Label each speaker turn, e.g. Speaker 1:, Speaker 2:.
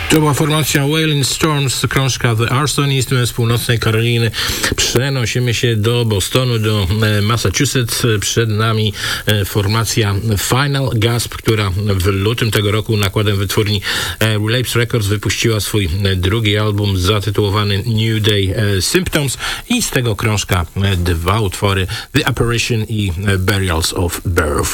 Speaker 1: To była formacja Wailing Storms, krążka The Arsonist. Z północnej Karoliny przenosimy się do Bostonu, do Massachusetts. Przed nami formacja Final Gasp, która w lutym tego roku nakładem wytwórni Relapse Records wypuściła swój drugi album zatytułowany New Day Symptoms i z tego krążka dwa utwory, The Apparition i Burials of Birth.